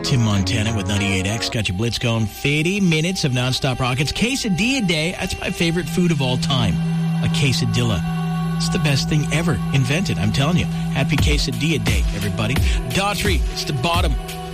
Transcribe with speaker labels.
Speaker 1: Tim Montana with 98X. Got your blitz going. 50 minutes of nonstop rockets. Quesadilla day. That's my favorite food of all time. A quesadilla. It's the best thing ever invented. I'm telling you. Happy Quesadilla Day, everybody. Daughtry, it's the bottom.